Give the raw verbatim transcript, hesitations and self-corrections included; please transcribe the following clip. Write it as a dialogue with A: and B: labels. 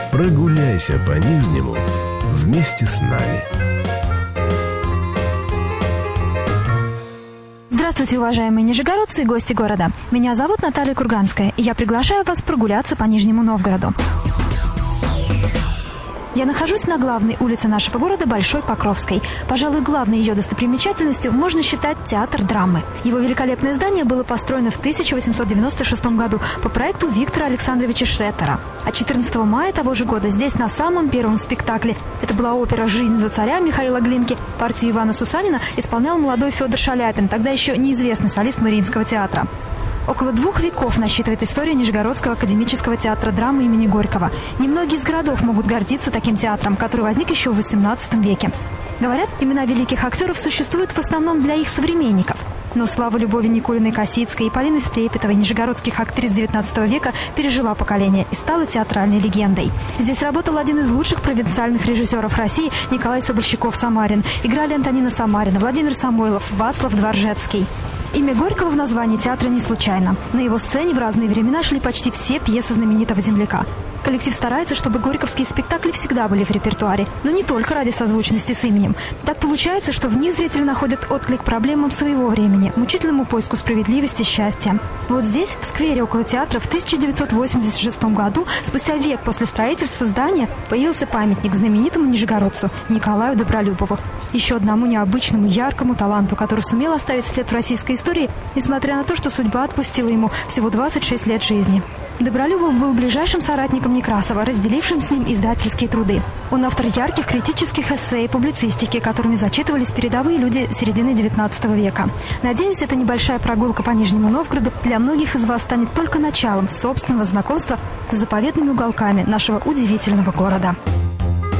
A: Прогуляйся по Нижнему вместе с нами.
B: Здравствуйте, уважаемые нижегородцы и гости города. Меня зовут Наталья Курганская, и я приглашаю вас прогуляться по Нижнему Новгороду. Я нахожусь на главной улице нашего города, Большой Покровской. Пожалуй, главной ее достопримечательностью можно считать театр драмы. Его великолепное здание было построено в тысяча восемьсот девяносто шестом году по проекту Виктора Александровича Шреттера. А четырнадцатого мая того же года здесь на самом первом спектакле, это была опера «Жизнь за царя» Михаила Глинки, партию Ивана Сусанина исполнял молодой Федор Шаляпин, тогда еще неизвестный солист Мариинского театра. Около двух веков насчитывает история Нижегородского академического театра драмы имени Горького. Немногие из городов могут гордиться таким театром, который возник еще в восемнадцатом веке. Говорят, имена великих актеров существуют в основном для их современников. Но слава Любови Никулиной-Косицкой и Полины Стрепетовой, нижегородских актрис девятнадцатого века, пережила поколение и стала театральной легендой. Здесь работал один из лучших провинциальных режиссеров России Николай Собольщиков-Самарин. Играли Антонина Самарина, Владимир Самойлов, Вацлав Дворжецкий. Имя Горького в названии театра не случайно. На его сцене в разные времена шли почти все пьесы знаменитого земляка. Коллектив старается, чтобы горьковские спектакли всегда были в репертуаре, но не только ради созвучности с именем. Так получается, что в них зрители находят отклик проблемам своего времени, мучительному поиску справедливости, счастья. Вот здесь, в сквере около театра, в тысяча девятьсот восемьдесят шестом году, спустя век после строительства здания, появился памятник знаменитому нижегородцу Николаю Добролюбову. Еще одному необычному, яркому таланту, который сумел оставить след в российской истории, несмотря на то, что судьба отпустила ему всего двадцать шесть лет жизни. Добролюбов был ближайшим соратником Некрасова, разделившим с ним издательские труды. Он автор ярких критических эссе и публицистики, которыми зачитывались передовые люди середины девятнадцатого века. Надеюсь, эта небольшая прогулка по Нижнему Новгороду для многих из вас станет только началом собственного знакомства с заповедными уголками нашего удивительного города.